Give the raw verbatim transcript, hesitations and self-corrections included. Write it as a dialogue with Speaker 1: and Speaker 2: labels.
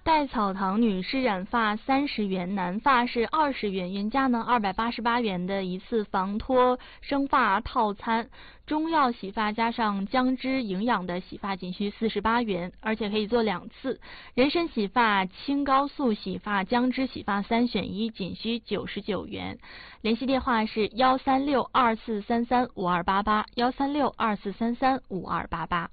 Speaker 1: 戴草堂女士染发三十元，男发是二十元，原价呢二百八十八元的一次防脱生发套餐。中药洗发加上姜汁营养的洗发仅需四十八元，而且可以做两次。人参洗发、青蒿素洗发、姜汁洗发三选一，仅需九十九元。联系电话是幺三六二四三三五二八八，幺三六二四三三五二八八。